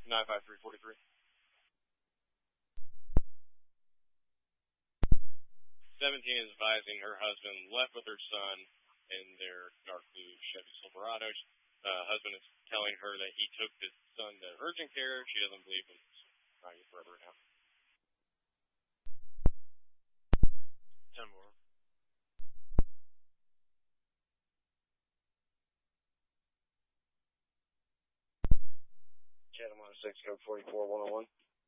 95343. 17 is advising her husband left with her son in their dark blue Chevy Silverado. Husband is telling her that he took his son to urgent care. She doesn't believe him. He's crying forever now. 10 more. Chatham 106, code 44101.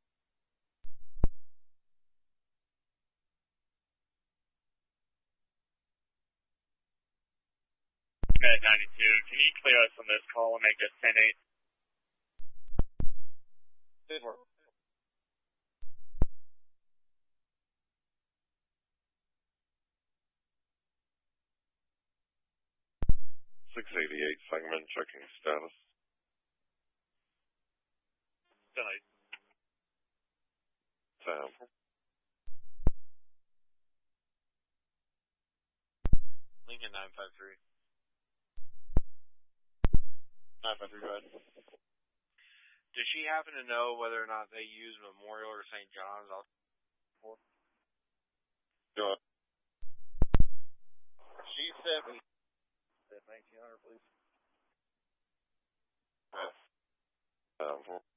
Med 92, can you clear us on this call and make this 10-8? 10-4. Sangamon checking status. 10-8. 10. Lincoln 953. 953, go ahead. Does she happen to know whether or not they use Memorial or St. John's? Go ahead. She said 1900, please. 10-4.